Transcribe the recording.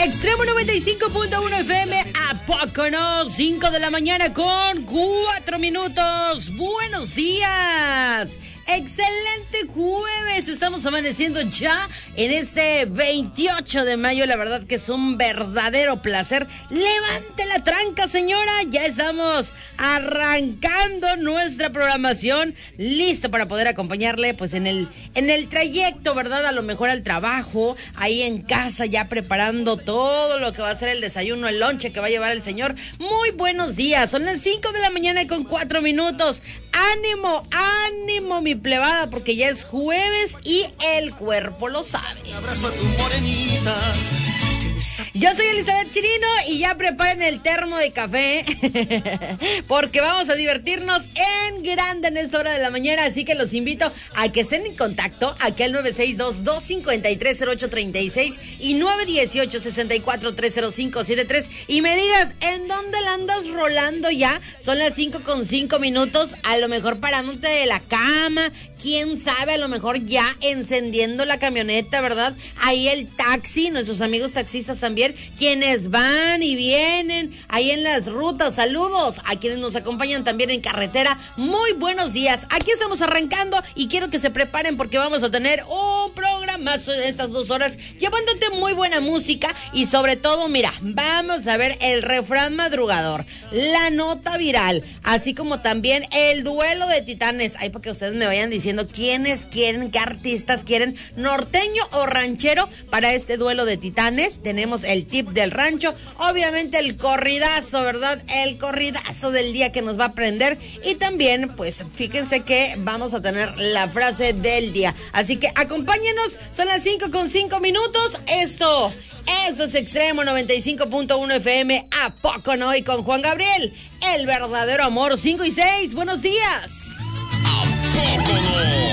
Extremo 95.1 FM, ¿a poco no? 5 de la mañana con 4 minutos. Buenos días. Excelente jueves, estamos amaneciendo ya en este 28 de mayo, la verdad que es un verdadero placer. Levante la tranca, señora, ya estamos arrancando nuestra programación, listo para poder acompañarle pues en el trayecto, ¿verdad? A lo mejor al trabajo, ahí en casa ya preparando todo lo que va a ser el desayuno, el lonche que va a llevar el señor. Muy buenos días, son las 5 de la mañana con 4 minutos. Ánimo, ánimo mi plebada, porque ya es jueves y el cuerpo lo sabe. Un abrazo a tu morenita. Yo soy Elizabeth Chirino y ya preparen el termo de café porque vamos a divertirnos en grande en esta hora de la mañana, así que los invito a que estén en contacto aquí al 962-253-0836 y 918-64-30573 y me digas en dónde la andas rolando ya. Son las 5:05, a lo mejor parándote de la cama, quién sabe, a lo mejor ya encendiendo la camioneta, ¿verdad? Ahí el taxi, nuestros amigos taxistas también, quienes van y vienen ahí en las rutas. Saludos a quienes nos acompañan también en carretera. Muy buenos días. Aquí estamos arrancando y quiero que se preparen porque vamos a tener un programazo de estas 2 horas, llevándote muy buena música y sobre todo, mira, vamos a ver el refrán madrugador, la nota viral, así como también el duelo de titanes. Ahí para que ustedes me vayan diciendo quiénes quieren, qué artistas quieren, norteño o ranchero para este duelo de titanes. Tenemos el tip del rancho, obviamente el corridazo, ¿verdad? El corridazo del día que nos va a aprender y también, pues, fíjense que vamos a tener la frase del día. Así que acompáñenos, son las 5:05. Eso es Extremo 95.1 FM, ¿a poco no? Y con Juan Gabriel, el verdadero amor, 5 y 6. Buenos días. ¿A poco no?